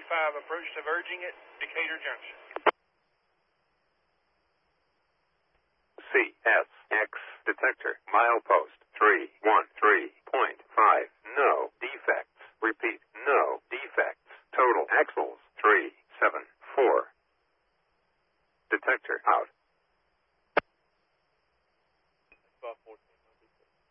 approach diverging at Decatur Junction. CSX detector, milepost 313.5, no defects. Repeat, no defects. Total axles 374. Detector out.